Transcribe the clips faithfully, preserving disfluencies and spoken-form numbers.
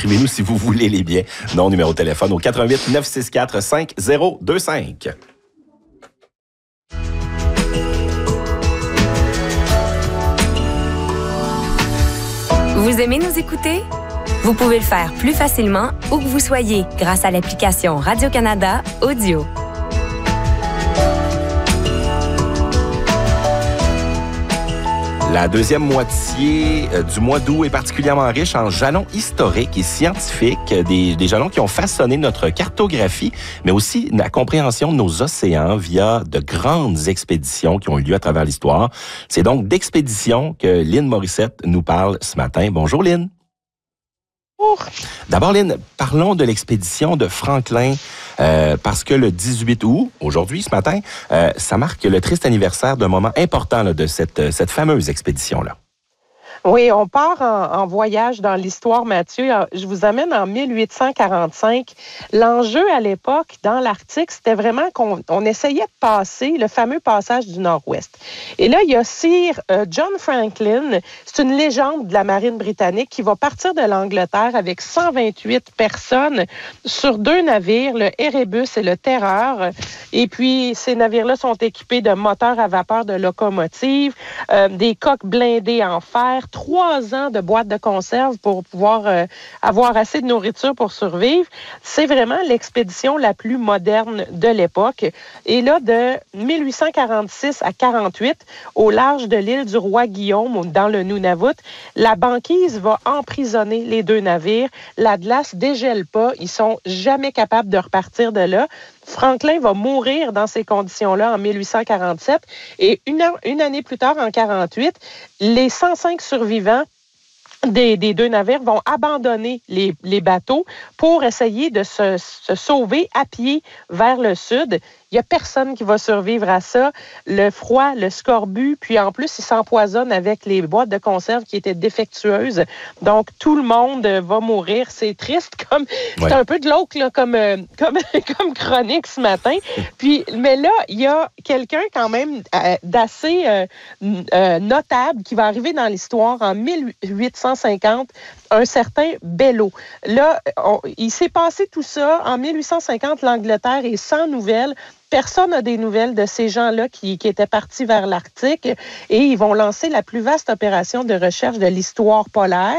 écrivez-nous si vous voulez les billets. Non, numéro de téléphone au quatre un huit neuf six quatre cinq zéro deux cinq. Vous aimez nous écouter? Vous pouvez le faire plus facilement où que vous soyez grâce à l'application Radio-Canada Audio. La deuxième moitié du mois d'août est particulièrement riche en jalons historiques et scientifiques, des, des jalons qui ont façonné notre cartographie, mais aussi la compréhension de nos océans via de grandes expéditions qui ont eu lieu à travers l'histoire. C'est donc d'expéditions que Lynn Morissette nous parle ce matin. Bonjour Lynn. Bonjour. D'abord Lynn, parlons de l'expédition de Franklin, euh, parce que le dix-huit août, aujourd'hui, ce matin, euh, ça marque le triste anniversaire d'un moment important là, de cette, cette fameuse expédition-là. Oui, on part en, en voyage dans l'histoire, Mathieu. Je vous amène en mille huit cent quarante-cinq. L'enjeu à l'époque, dans l'Arctique, c'était vraiment qu'on on essayait de passer le fameux passage du Nord-Ouest. Et là, il y a Sir euh, John Franklin, c'est une légende de la marine britannique qui va partir de l'Angleterre avec cent vingt-huit personnes sur deux navires, le Erebus et le Terreur. Et puis, ces navires-là sont équipés de moteurs à vapeur de locomotives, euh, des coques blindées en fer, trois ans de boîtes de conserve pour pouvoir euh, avoir assez de nourriture pour survivre. C'est vraiment l'expédition la plus moderne de l'époque. Et là, de mille huit cent quarante-six à quarante-huit, au large de l'île du Roi Guillaume, dans le Nunavut, la banquise va emprisonner les deux navires. La glace dégèle pas. Ils sont jamais capables de repartir de là. Franklin va mourir dans ces conditions-là en mille huit cent quarante-sept et une, une année plus tard, en quarante-huit, les cent cinq survivants Des, des deux navires vont abandonner les, les bateaux pour essayer de se, se sauver à pied vers le sud. Il n'y a personne qui va survivre à ça. Le froid, le scorbut, puis en plus, ils s'empoisonnent avec les boîtes de conserve qui étaient défectueuses. Donc, tout le monde va mourir. C'est triste. Comme ouais. C'est un peu de l'autre là, comme, euh, comme, comme chronique ce matin. Puis, mais là, il y a quelqu'un quand même euh, d'assez euh, euh, notable qui va arriver dans l'histoire en mille huit cent cinquante, un certain Belleau. Là, on, il s'est passé tout ça. En mille huit cent cinquante, l'Angleterre est sans nouvelles. Personne n'a des nouvelles de ces gens-là qui, qui étaient partis vers l'Arctique et ils vont lancer la plus vaste opération de recherche de l'histoire polaire.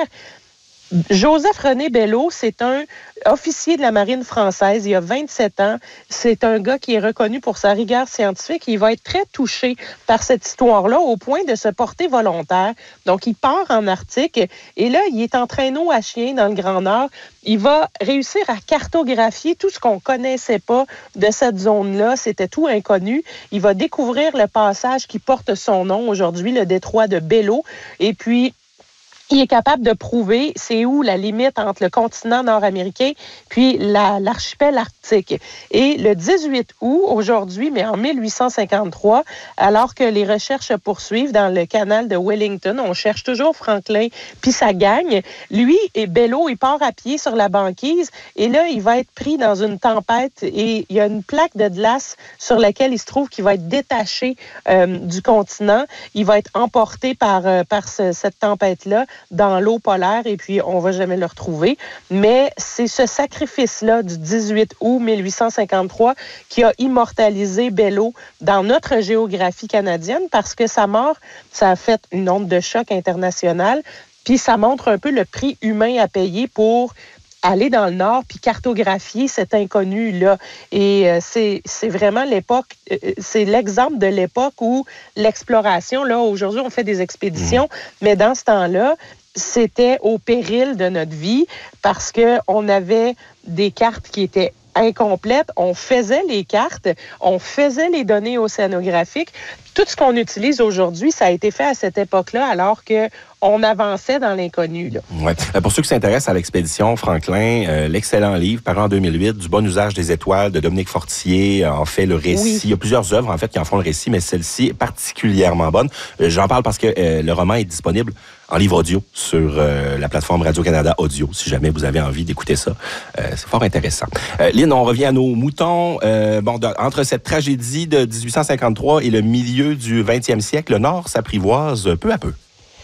Joseph-René Belleau, c'est un officier de la marine française, il a vingt-sept ans. C'est un gars qui est reconnu pour sa rigueur scientifique. Il va être très touché par cette histoire-là au point de se porter volontaire. Donc, il part en Arctique et là, il est en traîneau à chien dans le Grand Nord. Il va réussir à cartographier tout ce qu'on connaissait pas de cette zone-là. C'était tout inconnu. Il va découvrir le passage qui porte son nom aujourd'hui, le détroit de Belleau. Et puis, il est capable de prouver c'est où la limite entre le continent nord-américain puis la, l'archipel arctique. Et le dix-huit août, aujourd'hui, mais en mille huit cent cinquante-trois, alors que les recherches se poursuivent dans le canal de Wellington, on cherche toujours Franklin puis sa gang. Lui et Belleau, il part à pied sur la banquise et là, il va être pris dans une tempête et il y a une plaque de glace sur laquelle il se trouve qu'il va être détaché euh, du continent. Il va être emporté par, euh, par ce, cette tempête-là dans l'eau polaire et puis on va jamais le retrouver. Mais c'est ce sacrifice-là du dix-huit août mille huit cent cinquante-trois qui a immortalisé Belleau dans notre géographie canadienne parce que sa mort, ça a fait une onde de choc internationale puis ça montre un peu le prix humain à payer pour aller dans le Nord puis cartographier cet inconnu-là. Et euh, c'est, c'est vraiment l'époque, euh, c'est l'exemple de l'époque où l'exploration, là, aujourd'hui, on fait des expéditions, mmh. mais dans ce temps-là, c'était au péril de notre vie parce qu'on avait des cartes qui étaient incomplètes. On faisait les cartes, on faisait les données océanographiques. Tout ce qu'on utilise aujourd'hui, ça a été fait à cette époque-là, alors que on avançait dans l'inconnu. Là. Ouais. Pour ceux qui s'intéressent à l'expédition Franklin, euh, l'excellent livre paru en deux mille huit, Du bon usage des étoiles, de Dominique Fortier, en fait le récit. Oui. Il y a plusieurs œuvres en fait qui en font le récit, mais celle-ci est particulièrement bonne. Euh, j'en parle parce que euh, le roman est disponible en livre audio sur euh, la plateforme Radio-Canada Audio, si jamais vous avez envie d'écouter ça. Euh, c'est fort intéressant. Euh, Lynn, on revient à nos moutons. Euh, bon, de, entre cette tragédie de dix-huit cent cinquante-trois et le milieu du vingtième siècle, le Nord s'apprivoise peu à peu.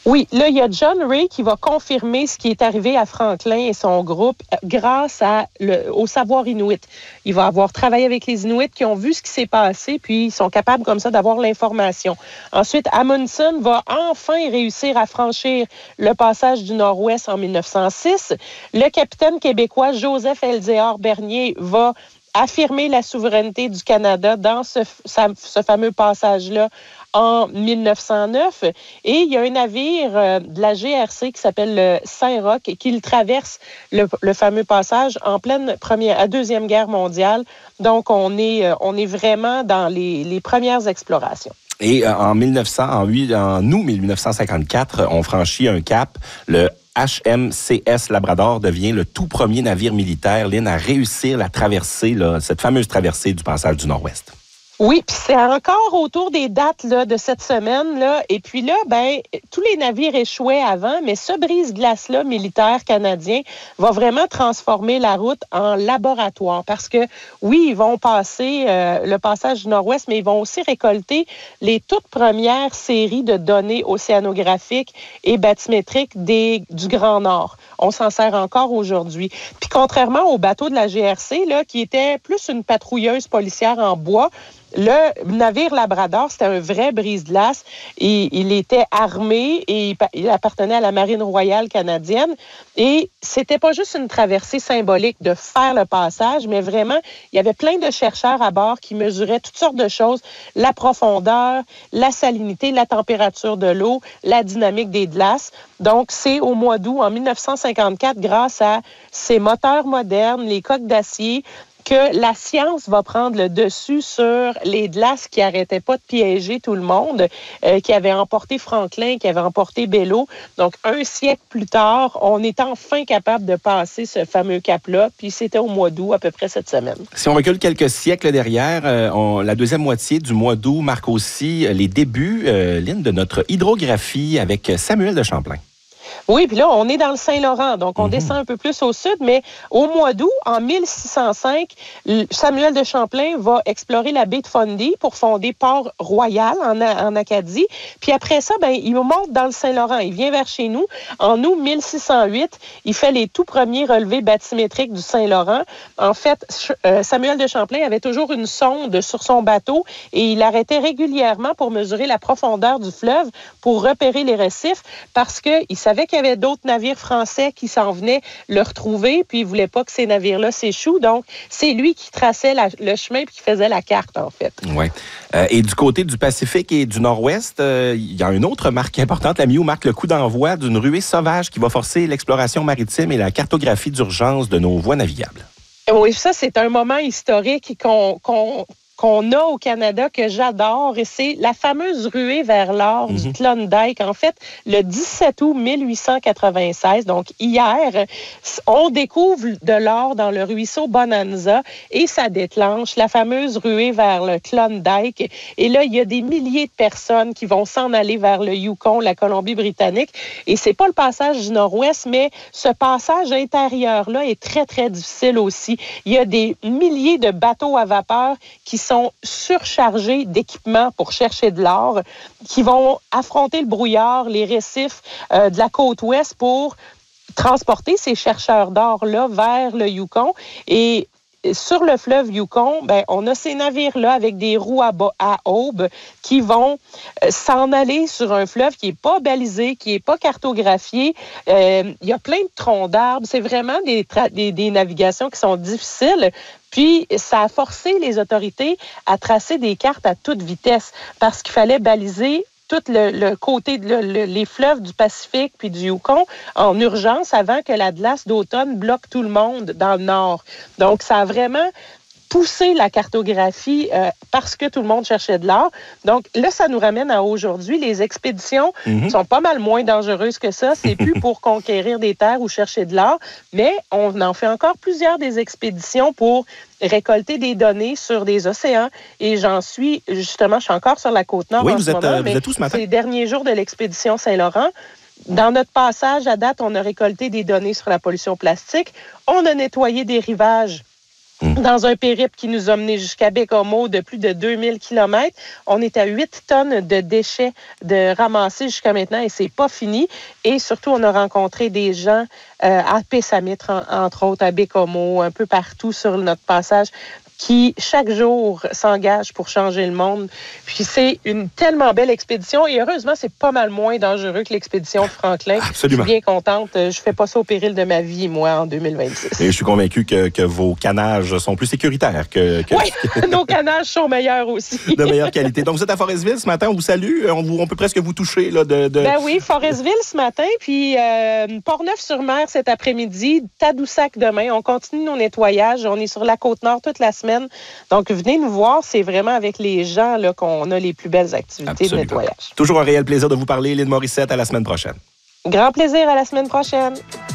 Oui, là, il y a John Ray qui va confirmer ce qui est arrivé à Franklin et son groupe grâce à le, au savoir inuit. Il va avoir travaillé avec les Inuits qui ont vu ce qui s'est passé, puis ils sont capables comme ça d'avoir l'information. Ensuite, Amundsen va enfin réussir à franchir le passage du Nord-Ouest en mille neuf cent six. Le capitaine québécois Joseph Elzéar Bernier va affirmer la souveraineté du Canada dans ce, ce fameux passage-là en mille neuf cent neuf. Et il y a un navire euh, de la G R C qui s'appelle le Saint-Roch et qui traverse le, le fameux passage en pleine première, à Deuxième Guerre mondiale. Donc, on est, euh, on est vraiment dans les, les premières explorations. Et euh, en mille neuf cents, en, en août mille neuf cent cinquante-quatre, on franchit un cap. Le H M C S Labrador devient le tout premier navire militaire, Lynn, à réussir la traversée, là, cette fameuse traversée du passage du Nord-Ouest. Oui, puis c'est encore autour des dates là, de cette semaine. Là. Et puis là, ben, tous les navires échouaient avant, mais ce brise-glace-là, militaire canadien, va vraiment transformer la route en laboratoire. Parce que, oui, ils vont passer euh, le passage du Nord-Ouest, mais ils vont aussi récolter les toutes premières séries de données océanographiques et bathymétriques des, du Grand Nord. On s'en sert encore aujourd'hui. Puis contrairement au bateau de la G R C, là, qui était plus une patrouilleuse policière en bois, le navire Labrador, c'était un vrai brise-glace. Et il était armé et il appartenait à la Marine royale canadienne. Et c'était pas juste une traversée symbolique de faire le passage, mais vraiment, il y avait plein de chercheurs à bord qui mesuraient toutes sortes de choses. La profondeur, la salinité, la température de l'eau, la dynamique des glaces. Donc, c'est au mois d'août, en mille neuf cent cinquante-quatre, grâce à ces moteurs modernes, les coques d'acier, que la science va prendre le dessus sur les glaces qui n'arrêtaient pas de piéger tout le monde, euh, qui avaient emporté Franklin, qui avaient emporté Belleau. Donc, un siècle plus tard, on est enfin capable de passer ce fameux cap-là, puis c'était au mois d'août, à peu près cette semaine. Si on recule quelques siècles derrière, euh, on, la deuxième moitié du mois d'août marque aussi les débuts, euh, Lynn, de notre hydrographie avec Samuel de Champlain. Oui, puis là, on est dans le Saint-Laurent, donc on mmh. descend un peu plus au sud, mais au mois d'août, en mille six cent cinq, Samuel de Champlain va explorer la baie de Fundy pour fonder Port-Royal en, en Acadie. Puis après ça, ben, il monte dans le Saint-Laurent, il vient vers chez nous. En août mille six cent huit, il fait les tout premiers relevés bathymétriques du Saint-Laurent. En fait, Samuel de Champlain avait toujours une sonde sur son bateau et il arrêtait régulièrement pour mesurer la profondeur du fleuve, pour repérer les récifs, parce qu'il savait qu'il y avait d'autres navires français qui s'en venaient le retrouver, puis il ne voulait pas que ces navires-là s'échouent. Donc, c'est lui qui traçait la, le chemin puis qui faisait la carte, en fait. Oui. Euh, et du côté du Pacifique et du Nord-Ouest, euh, il y a une autre marque importante. La M I O marque le coup d'envoi d'une ruée sauvage qui va forcer l'exploration maritime et la cartographie d'urgence de nos voies navigables. Oui, ça, c'est un moment historique qu'on... qu'on... qu'on a au Canada, que j'adore, et c'est la fameuse ruée vers l'or mm-hmm. du Klondike. En fait, le dix-sept août mille huit cent quatre-vingt-seize, donc hier, on découvre de l'or dans le ruisseau Bonanza et ça déclenche la fameuse ruée vers le Klondike. Et là, il y a des milliers de personnes qui vont s'en aller vers le Yukon, la Colombie-Britannique. Et c'est pas le passage du Nord-Ouest, mais ce passage intérieur-là est très, très difficile aussi. Il y a des milliers de bateaux à vapeur qui sont sont surchargés d'équipements pour chercher de l'or, qui vont affronter le brouillard, les récifs euh, de la côte ouest pour transporter ces chercheurs d'or-là vers le Yukon. Et sur le fleuve Yukon, ben, on a ces navires-là avec des roues à, à aubes qui vont euh, s'en aller sur un fleuve qui n'est pas balisé, qui n'est pas cartographié. Euh, il y a plein de troncs d'arbres. C'est vraiment des, tra- des, des navigations qui sont difficiles. Puis, ça a forcé les autorités à tracer des cartes à toute vitesse parce qu'il fallait baliser tout le, le côté, le, le, les fleuves du Pacifique puis du Yukon en urgence avant que la glace d'automne bloque tout le monde dans le nord. Donc, ça a vraiment poussé la cartographie euh, parce que tout le monde cherchait de l'or. Donc là, ça nous ramène à aujourd'hui. Les expéditions mm-hmm. sont pas mal moins dangereuses que ça. C'est plus pour conquérir des terres ou chercher de l'or, mais on en fait encore plusieurs des expéditions pour récolter des données sur des océans. Et j'en suis, justement, je suis encore sur la Côte-Nord oui, en vous ce êtes, moment. Euh, vous êtes où ce matin? C'est les derniers jours de l'expédition Saint-Laurent. Dans notre passage, à date, on a récolté des données sur la pollution plastique. On a nettoyé des rivages Mmh. Dans un périple qui nous a menés jusqu'à Baie-Comeau de plus de deux mille kilomètres. On est à huit tonnes de déchets de ramasser jusqu'à maintenant et c'est pas fini. Et surtout, on a rencontré des gens euh, à Pessamit, en, entre autres, à Baie-Comeau, un peu partout sur notre passage, qui, chaque jour, s'engagent pour changer le monde. Puis c'est une tellement belle expédition. Et heureusement, c'est pas mal moins dangereux que l'expédition de Franklin. Absolument. Je suis bien contente. Je fais pas ça au péril de ma vie, moi, en deux mille vingt-six. Et je suis convaincu que, que vos canages sont plus sécuritaires que... que... Oui, nos canages sont meilleurs aussi. De meilleure qualité. Donc, vous êtes à Forestville ce matin. On vous salue. On, vous, on peut presque vous toucher. Là, de, de... Ben oui, Forestville ce matin. Puis euh, Portneuf-sur-Mer cet après-midi. Tadoussac demain. On continue nos nettoyages. On est sur la Côte-Nord toute la semaine. Donc, venez nous voir. C'est vraiment avec les gens là, qu'on a les plus belles activités Absolument. de nettoyage. Toujours un réel plaisir de vous parler. Lynn Morissette, à la semaine prochaine. Grand plaisir. À la semaine prochaine.